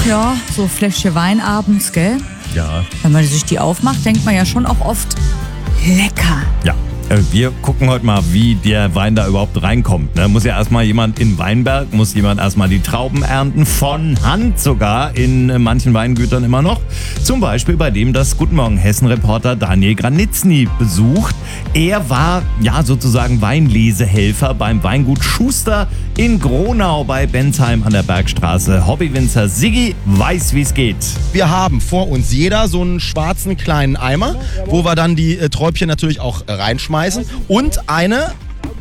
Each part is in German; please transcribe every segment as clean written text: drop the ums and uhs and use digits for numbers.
ja, so Fläschchen Wein abends, gell? Ja. Wenn man sich die aufmacht, denkt man ja schon auch oft, lecker. Ja. Wir gucken heute mal, wie der Wein da überhaupt reinkommt. Ne? Muss ja erstmal jemand in Weinberg, muss jemand erstmal die Trauben ernten, von Hand sogar, in manchen Weingütern immer noch. Zum Beispiel bei dem das Guten Morgen Hessen-Reporter Daniel Granitzny besucht. Er war ja sozusagen Weinlesehelfer beim Weingut Schuster in Gronau bei Bensheim an der Bergstraße. Hobbywinzer Siggi weiß, wie es geht. Wir haben vor uns jeder so einen schwarzen kleinen Eimer, wo wir dann die Träubchen natürlich auch reinschmeißen und eine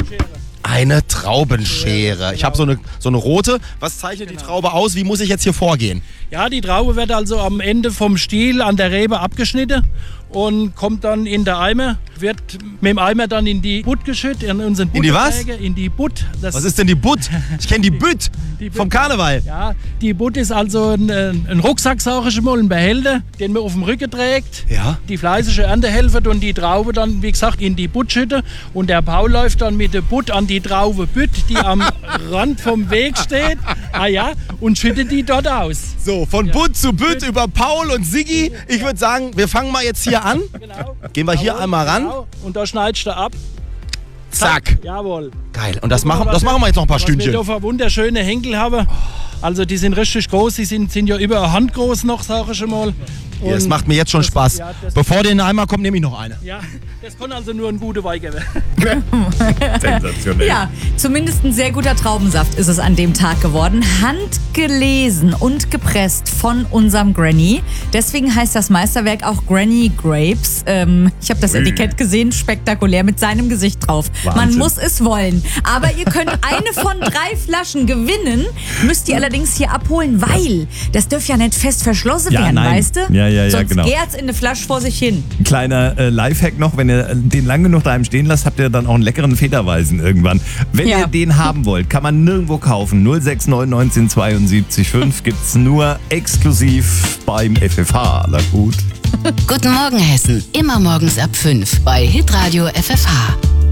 Traubenschere. Ich habe so eine rote. Was zeichnet die Traube aus? Wie muss ich jetzt hier vorgehen? Ja, die Traube wird also am Ende vom Stiel an der Rebe abgeschnitten und kommt dann in der Eimer, wird mit dem Eimer dann in die Butt geschüttet, in unseren In die was? Butterträger, in die Butt. Was ist denn die Butt? Ich kenne die Bütt vom Karneval. Ja, die Butt ist also ein Rucksack, sage ich mal, ein Behälter, den man auf dem Rücken trägt. Ja. Die fleißige Ernte helfen und die Traube dann, wie gesagt, in die Butt schütten. Und der Paul läuft dann mit der Butt an die Traube Bütt, die am Rand vom Weg steht, und schüttet die dort aus. So, von Butt zu Bütt über Paul und Siggi. Ich würde sagen, wir fangen mal jetzt hier an. Genau. Gehen wir hier einmal ran. Genau. Und da schneidest du ab. Zack. Jawohl. Geil. Und das machen wir jetzt noch ein paar Stündchen. Wir da wunderschöne Henkel haben. Also die sind richtig groß, die sind ja über eine Hand groß noch, sage ich mal. Ja, das macht mir jetzt schon Spaß. Bevor der in den Eimer kommt, nehme ich noch eine. Ja, das kann also nur ein guter Wein geben. Sensationell. Ja, zumindest ein sehr guter Traubensaft ist es an dem Tag geworden. Handgelesen und gepresst von unserem Granny. Deswegen heißt das Meisterwerk auch Granny Grapes. Ich habe das Etikett gesehen, spektakulär mit seinem Gesicht drauf. Wahnsinn. Man muss es wollen. Aber ihr könnt eine von 3 Flaschen gewinnen, müsst ihr allerdings hier abholen, weil das dürft ja nicht fest verschlossen werden, nein. weißt du? Ja, Sonst genau. gärt's in eine Flasche vor sich hin. Ein kleiner Lifehack noch, wenn ihr den lang genug daheim stehen lasst, habt ihr dann auch einen leckeren Federweißen irgendwann. Wenn ihr den haben wollt, kann man nirgendwo kaufen. 069 19 72 5 gibt's nur exklusiv beim FFH. Na gut. Guten Morgen Hessen, immer morgens ab 5 bei Hitradio FFH.